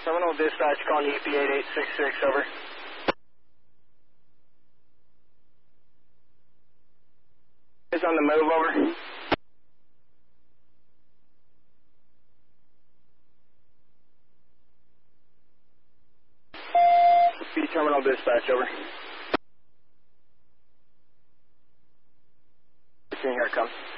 Terminal dispatch calling UP 8866, over. Is on the move, over. B terminal dispatch, over. Here it comes.